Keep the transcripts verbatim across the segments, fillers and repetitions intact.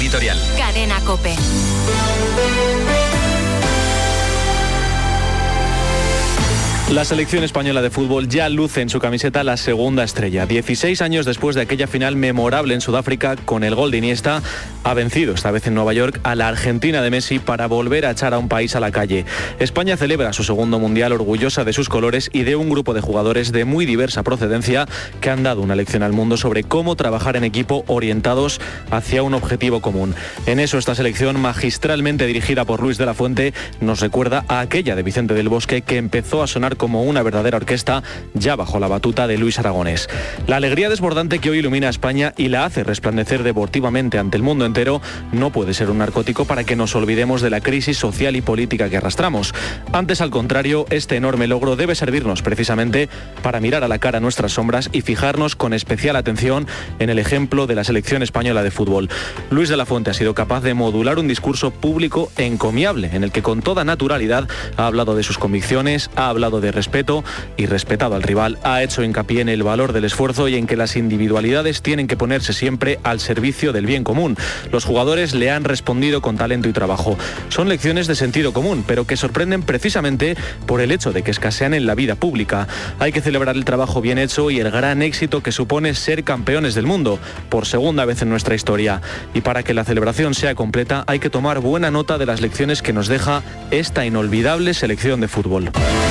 editorial. Cadena COPE. La selección española de fútbol ya luce en su camiseta la segunda estrella. dieciséis años después de aquella final memorable en Sudáfrica con el gol de Iniesta, ha vencido, esta vez en Nueva York, a la Argentina de Messi para volver a echar a un país a la calle. España celebra su segundo mundial orgullosa de sus colores y de un grupo de jugadores de muy diversa procedencia que han dado una lección al mundo sobre cómo trabajar en equipo orientados hacia un objetivo común. En eso esta selección, magistralmente dirigida por Luis de la Fuente, nos recuerda a aquella de Vicente del Bosque que empezó a sonar como una verdadera orquesta ya bajo la batuta de Luis Aragonés. La alegría desbordante que hoy ilumina a España y la hace resplandecer deportivamente ante el mundo entero no puede ser un narcótico para que nos olvidemos de la crisis social y política que arrastramos. Antes, al contrario, este enorme logro debe servirnos precisamente para mirar a la cara nuestras sombras y fijarnos con especial atención en el ejemplo de la selección española de fútbol. Luis de la Fuente ha sido capaz de modular un discurso público encomiable en el que con toda naturalidad ha hablado de sus convicciones, ha hablado de respeto y respetado al rival. Ha hecho hincapié en el valor del esfuerzo y en que las individualidades tienen que ponerse siempre al servicio del bien común. Los jugadores le han respondido con talento y trabajo. Son lecciones de sentido común, pero que sorprenden precisamente por el hecho de que escasean en la vida pública. Hay que celebrar el trabajo bien hecho y el gran éxito que supone ser campeones del mundo, por segunda vez en nuestra historia. Y para que la celebración sea completa, hay que tomar buena nota de las lecciones que nos deja esta inolvidable selección de fútbol.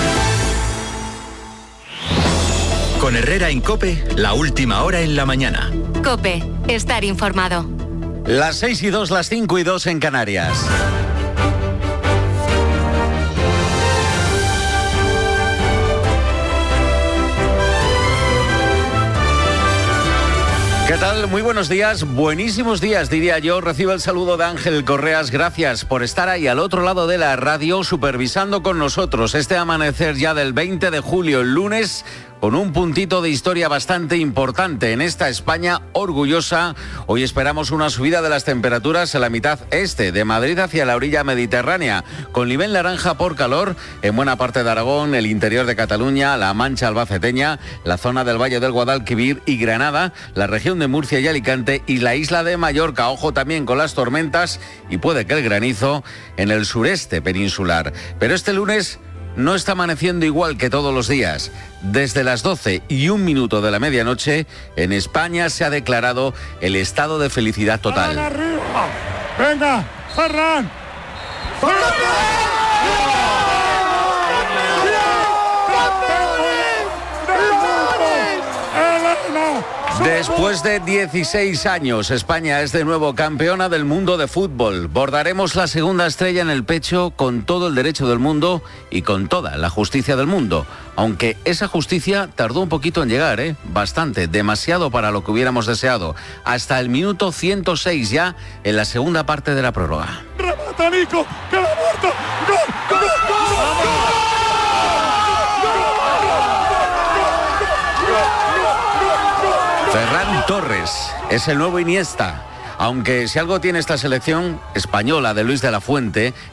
Con Herrera en COPE, la última hora en la mañana. COPE, estar informado. Las seis y dos, las cinco y dos en Canarias. ¿Qué tal? Muy buenos días, buenísimos días diría yo. Recibo el saludo de Ángel Correas, gracias por estar ahí al otro lado de la radio supervisando con nosotros este amanecer ya del veinte de julio, el lunes, con un puntito de historia bastante importante en esta España orgullosa. Hoy esperamos una subida de las temperaturas en la mitad este, de Madrid hacia la orilla mediterránea, con nivel naranja por calor en buena parte de Aragón, el interior de Cataluña, la Mancha albaceteña, la zona del Valle del Guadalquivir y Granada, la región de Murcia y Alicante y la isla de Mallorca. Ojo también con las tormentas y puede que el granizo en el sureste peninsular. Pero este lunes no está amaneciendo igual que todos los días. Desde las doce y un minuto de la medianoche, en España se ha declarado el estado de felicidad total. ¡Venga, Ferran! Después de dieciséis años, España es de nuevo campeona del mundo de fútbol. Bordaremos la segunda estrella en el pecho con todo el derecho del mundo y con toda la justicia del mundo. Aunque esa justicia tardó un poquito en llegar, ¿eh? Bastante, demasiado para lo que hubiéramos deseado. Hasta el minuto ciento seis ya en la segunda parte de la prórroga. ¡Remata, Nico! ¡Que la muerto! ¡Gol! ¡Gol! ¡Gol! Ferran Torres es el nuevo Iniesta. Aunque si algo tiene esta selección española de Luis de la Fuente